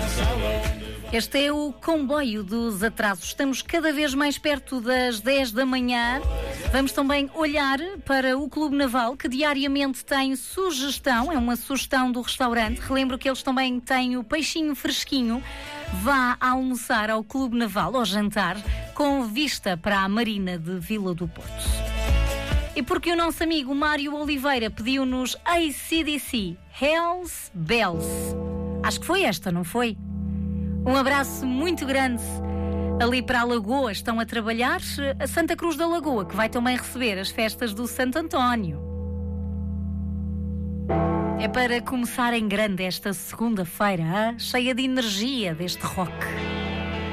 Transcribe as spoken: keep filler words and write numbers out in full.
Este é o comboio dos atrasos. Estamos cada vez mais perto das dez da manhã. Vamos também olhar para o Clube Naval, que diariamente tem sugestão, é uma sugestão do restaurante. Relembro que eles também têm o peixinho fresquinho. Vá almoçar ao Clube Naval, ao jantar, com vista para a Marina de Vila do Porto. E porque o nosso amigo Mário Oliveira pediu-nos A C D C, Hells Bells. Acho que foi esta, não foi? Um abraço muito grande ali para a Lagoa. Estão a trabalhar a Santa Cruz da Lagoa, que vai também receber as festas do Santo António. É para começar em grande esta segunda-feira, cheia de energia deste rock.